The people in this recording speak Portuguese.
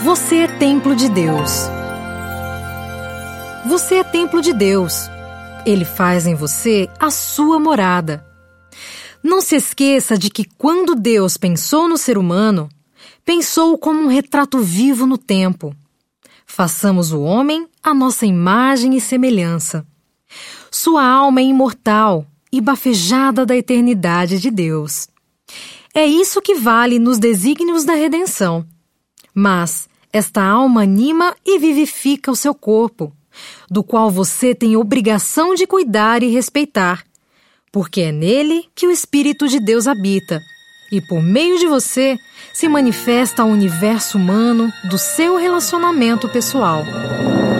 Você é templo de Deus. Você é templo de Deus. Ele faz em você a sua morada. Não se esqueça de que quando Deus pensou no ser humano, pensou como um retrato vivo no tempo. Façamos o homem à nossa imagem e semelhança. Sua alma é imortal e bafejada da eternidade de Deus. É isso que vale nos desígnios da redenção. Mas esta alma anima e vivifica o seu corpo, do qual você tem obrigação de cuidar e respeitar, porque é nele que o Espírito de Deus habita, e por meio de você se manifesta ao universo humano do seu relacionamento pessoal.